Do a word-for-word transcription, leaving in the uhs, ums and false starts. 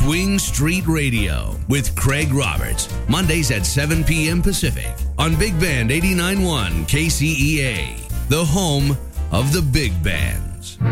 Swing Street Radio with Craig Roberts. Mondays at seven p.m. Pacific on Big Band eighty-nine point one K C E A, the home of the big bands.